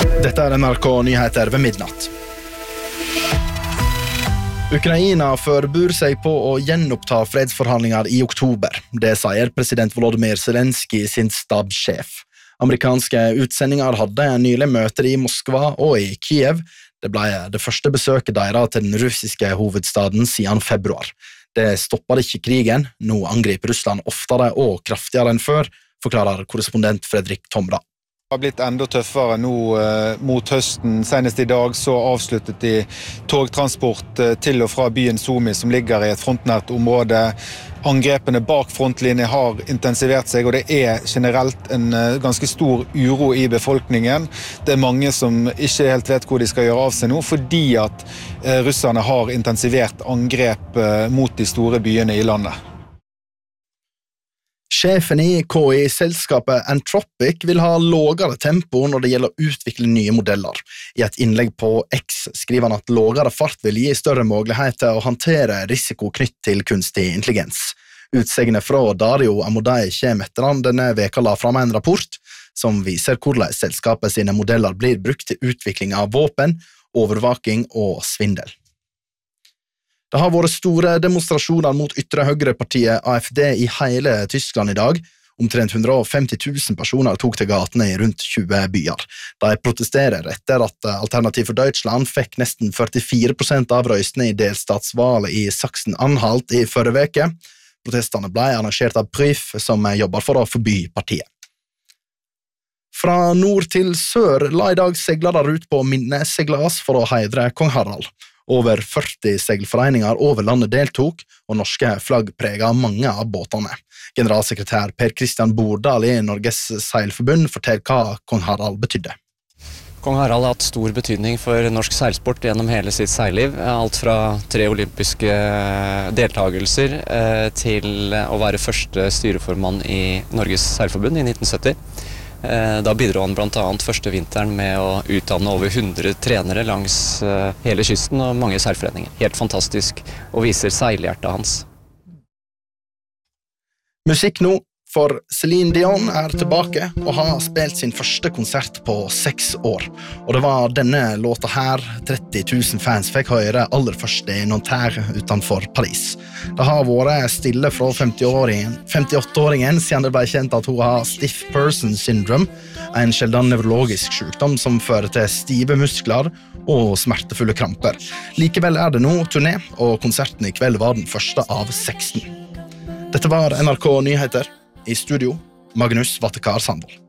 Dette NRK Nyheter ved midnatt. Ukraina forbereder seg på å gjenoppta fredsforhandlinger i oktober. Det sier president Volodymyr Zelenskyj sin stabssjef. Amerikanske utsendinger hadde nylig møter i Moskva og i Kiev. Det ble det første besøket deres til den russiske hovedstaden siden februar. Det stoppet ikke krigen. Nå angriper Russland oftere og kraftigere enn før, forklarer korrespondent Fredrik Tomra. Det har blitt enda tøffere nå mot høsten. Senest i dag så avsluttet de togtransport til og fra byen Sumy, som ligger i et frontnært område. Angrepene bak frontlinjen har intensivert seg, og det er generelt en ganske stor uro i befolkningen. Det er mange som ikke helt vet hvor de skal gjøre av seg nå, fordi at russerne har intensivert angrep mot de store byene i landet. Sjefen i KI-selskapet Anthropic vil ha lavere tempo når det gjelder å utvikle nye modeller. I et innlegg på X skriver han at lavere fart vil gi større mulighet til å håndtere risiko knytt til kunstig intelligens. Utsegnet fra Dario Amodei kommer etter han denne veka la fram en rapport som viser hvordan selskapet sine modeller blir brukt til utvikling av våpen, overvaking og svindel. Det har vært store demonstrasjoner mot ytre høyrepartiet AfD i hele Tyskland i dag. Omtrent 150 000 personer tok til gatene i rundt 20 byer. De protesterer etter at Alternativ for Deutschland fikk nesten 44% av røystene i delstatsvalget i Sachsen-Anhalt i forrige veke. Protestene ble arrangert av Prüf, som jobber for å forby partiet. Fra nord til sør la i dag seglere ut på minneseglas for å heidre kong Harald. Over 40 seilforeninger over landet deltok, og norske flagg preget mange av båtene. Generalsekretær Per Christian Bordal i Norges Seilforbund forteller hva kong Harald betydde. Kong Harald har hatt stor betydning for norsk seilsport gjennom hele sitt seilliv. Alt fra 3 olympiske deltagelser til å være første styreformann i Norges Seilforbund i 1970. Da bidro han blant annet første vinteren med å utdanne over 100 trenere langs hele kysten og mange seilforeninger. Helt fantastisk, og viser seilhjertet hans. Musikk nå, for Celine Dion tilbake og har spilt sin første konsert på 6 år. Og det var denne låta her 30 000 fans fikk høre aller først i Nanterre utenfor Paris. Det har vært stille fra 58-åringen siden det ble kjent at hun har stiff person syndrome, en sjelden nevrologisk sykdom som fører til stive muskler og smertefulle kramper. Likevel det nå turné, og konserten i kveld var den første av 16. Dette var NRK Nyheter. I studio, Magnus Vattekar Sandvold.